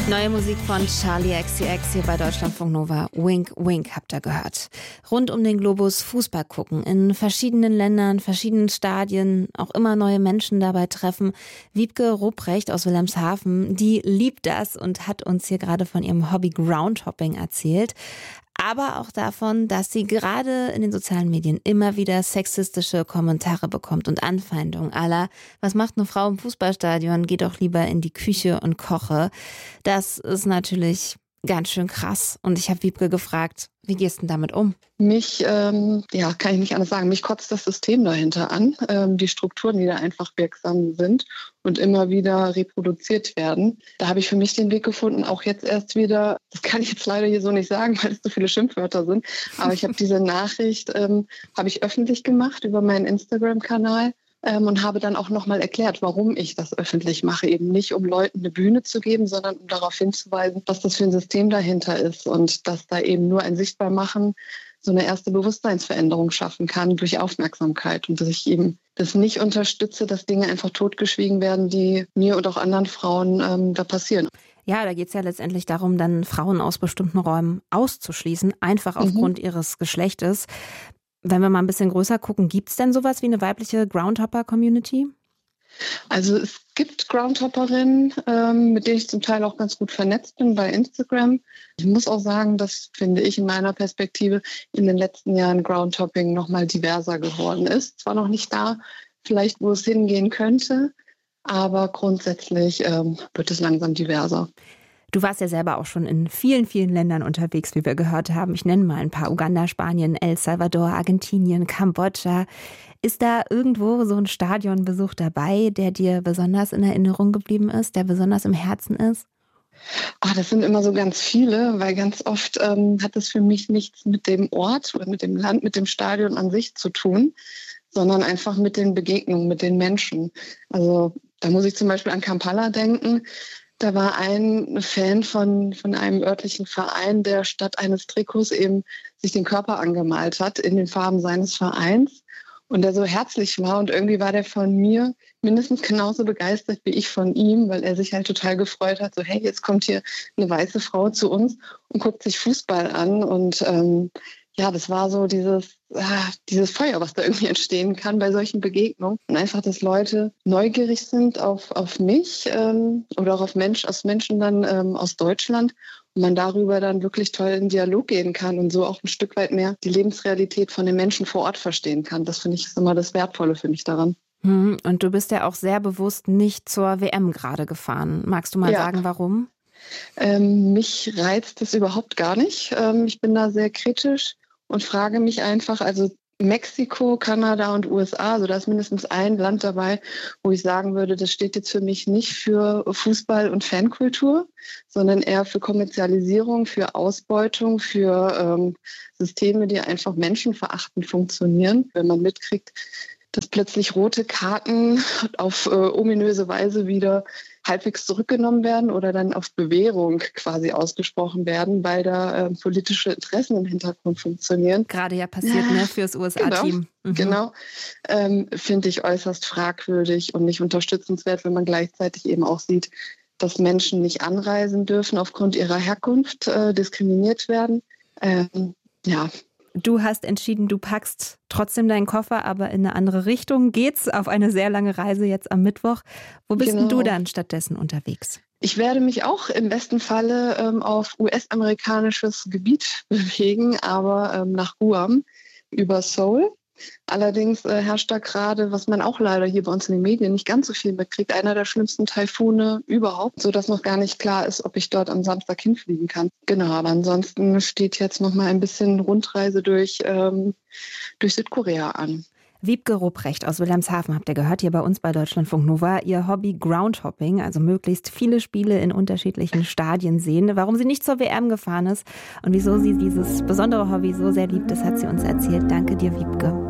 Neue Musik von Charli XCX hier bei Deutschlandfunk Nova. Wink, wink habt ihr gehört. Rund um den Globus Fußball gucken, in verschiedenen Ländern, verschiedenen Stadien, auch immer neue Menschen dabei treffen. Wiebke Rupprecht aus Wilhelmshaven, die liebt das und hat uns hier gerade von ihrem Hobby Groundhopping erzählt. Aber auch davon, dass sie gerade in den sozialen Medien immer wieder sexistische Kommentare bekommt und Anfeindungen à la, was macht eine Frau im Fußballstadion, geh doch lieber in die Küche und koche. Das ist natürlich ganz schön krass. Und ich habe Wiebke gefragt, wie gehst du denn damit um? Mich, kann ich nicht anders sagen, mich kotzt das System dahinter an, die Strukturen, die da einfach wirksam sind und immer wieder reproduziert werden. Da habe ich für mich den Weg gefunden, auch jetzt erst wieder, das kann ich jetzt leider hier so nicht sagen, weil es so viele Schimpfwörter sind, aber ich habe diese Nachricht, habe ich öffentlich gemacht über meinen Instagram-Kanal. Und habe dann auch nochmal erklärt, warum ich das öffentlich mache. Eben nicht, um Leuten eine Bühne zu geben, sondern um darauf hinzuweisen, was das für ein System dahinter ist und dass da eben nur ein Sichtbarmachen so eine erste Bewusstseinsveränderung schaffen kann durch Aufmerksamkeit. Und dass ich eben das nicht unterstütze, dass Dinge einfach totgeschwiegen werden, die mir und auch anderen Frauen da passieren. Ja, da geht es ja letztendlich darum, dann Frauen aus bestimmten Räumen auszuschließen, einfach aufgrund ihres Geschlechtes. Wenn wir mal ein bisschen größer gucken, gibt es denn sowas wie eine weibliche Groundhopper-Community? Also es gibt Groundhopperinnen, mit denen ich zum Teil auch ganz gut vernetzt bin bei Instagram. Ich muss auch sagen, das finde ich in meiner Perspektive in den letzten Jahren Groundhopping nochmal diverser geworden ist. Zwar noch nicht da, vielleicht wo es hingehen könnte, aber grundsätzlich wird es langsam diverser. Du warst ja selber auch schon in vielen, vielen Ländern unterwegs, wie wir gehört haben. Ich nenne mal ein paar: Uganda, Spanien, El Salvador, Argentinien, Kambodscha. Ist da irgendwo so ein Stadionbesuch dabei, der dir besonders in Erinnerung geblieben ist, der besonders im Herzen ist? Das sind immer so ganz viele, weil ganz oft hat es für mich nichts mit dem Ort oder mit dem Land, mit dem Stadion an sich zu tun, sondern einfach mit den Begegnungen, mit den Menschen. Also da muss ich zum Beispiel an Kampala denken. Da war ein Fan von einem örtlichen Verein, der statt eines Trikots eben sich den Körper angemalt hat in den Farben seines Vereins und der so herzlich war. Und irgendwie war der von mir mindestens genauso begeistert wie ich von ihm, weil er sich halt total gefreut hat. So, hey, jetzt kommt hier eine weiße Frau zu uns und guckt sich Fußball an. Und das war so dieses Feuer, was da irgendwie entstehen kann bei solchen Begegnungen. Und einfach, dass Leute neugierig sind auf mich oder auch auf Menschen dann aus Deutschland und man darüber dann wirklich toll in Dialog gehen kann und so auch ein Stück weit mehr die Lebensrealität von den Menschen vor Ort verstehen kann. Das finde ich ist immer das Wertvolle für mich daran. Und du bist ja auch sehr bewusst nicht zur WM gerade gefahren. Magst du mal sagen, warum? Mich reizt das überhaupt gar nicht. Ich bin da sehr kritisch und frage mich einfach, also Mexiko, Kanada und USA, also da ist mindestens ein Land dabei, wo ich sagen würde, das steht jetzt für mich nicht für Fußball und Fankultur, sondern eher für Kommerzialisierung, für Ausbeutung, für Systeme, die einfach menschenverachtend funktionieren. Wenn man mitkriegt, dass plötzlich rote Karten auf ominöse Weise wieder halbwegs zurückgenommen werden oder dann auf Bewährung quasi ausgesprochen werden, weil da politische Interessen im Hintergrund funktionieren. Gerade ja passiert, fürs USA-Team. Genau. Finde ich äußerst fragwürdig und nicht unterstützenswert, wenn man gleichzeitig eben auch sieht, dass Menschen nicht anreisen dürfen aufgrund ihrer Herkunft, diskriminiert werden. Du hast entschieden, du packst trotzdem deinen Koffer, aber in eine andere Richtung. Geht's auf eine sehr lange Reise jetzt am Mittwoch. Wo bist denn du dann stattdessen unterwegs? Ich werde mich auch im besten Falle auf US-amerikanisches Gebiet bewegen, aber nach Guam über Seoul. Allerdings herrscht da gerade, was man auch leider hier bei uns in den Medien nicht ganz so viel mitkriegt, einer der schlimmsten Taifune überhaupt, sodass noch gar nicht klar ist, ob ich dort am Samstag hinfliegen kann. Genau, aber ansonsten steht jetzt noch mal ein bisschen Rundreise durch Südkorea an. Wiebke Rupprecht aus Wilhelmshaven habt ihr gehört, hier bei uns bei Deutschlandfunk Nova. Ihr Hobby Groundhopping, also möglichst viele Spiele in unterschiedlichen Stadien sehen. Warum sie nicht zur WM gefahren ist und wieso sie dieses besondere Hobby so sehr liebt, das hat sie uns erzählt. Danke dir, Wiebke.